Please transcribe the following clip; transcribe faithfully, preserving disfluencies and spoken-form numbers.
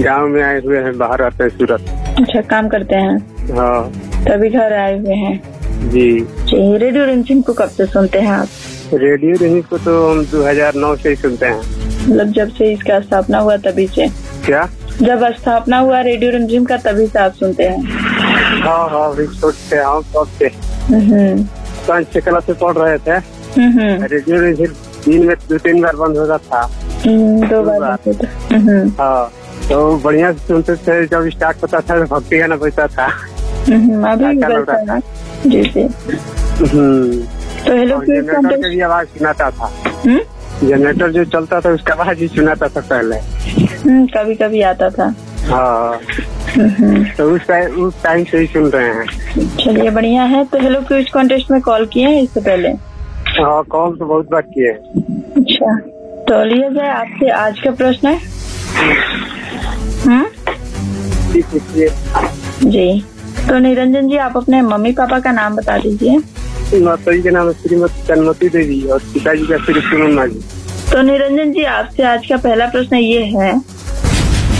गांव में आए हुए हैं, बाहर आते हैं सूरत। अच्छा, काम करते हैं? हाँ। तभी घर आए हुए हैं? जी जी। रेडियो रिमझिम को कब से सुनते हैं आप? रेडियो रिमझिम को तो हम दो हज़ार नौ से ही सुनते हैं। मतलब जब से इसका स्थापना हुआ तभी से? क्या? जब स्थापना हुआ रेडियो रिमझिम का तभी से आप सुनते हैं? हाँ हाँ, छोटे हम कब से पाँच छह क्लास से पढ़ रहे थे। रेडियो रिमझिम दिन में दो तीन बार बंद होता था। दो बार। हाँ, तो बढ़िया से सुनते थे। जब स्टार्ट होता था तो भक्ति गाना बजता था। अभी भी बजता है? जी जी। तो हेलो जनरेटर की आवाज सुनाता था। जनरेटर जो चलता था उसका आवाज ही सुनाता था पहले। कभी कभी आता था। हाँ, तो उस टाइम उस टाइम से ही सुन रहे हैं। चलिए बढ़िया है। तो हेलो क्विज कॉन्टेस्ट में कॉल किए हैं इससे पहले? हाँ, कॉल तो बहुत बार किए। अच्छा, तो लिया जाए आपसे आज का प्रश्न है। हम्म जी। तो निरंजन जी, आप अपने मम्मी पापा का नाम बता दीजिए। माता जी का नाम है श्रीमती तन्मती देवी और पिताजी का श्री सुमन माजी। तो निरंजन जी, आपसे आज का पहला प्रश्न ये है